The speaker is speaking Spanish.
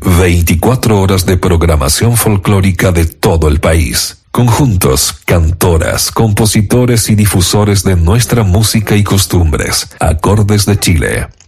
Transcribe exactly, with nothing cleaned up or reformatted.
veinticuatro horas de programación folclórica de todo el país. Conjuntos, cantoras, compositores y difusores de nuestra música y costumbres. Acordes de Chile.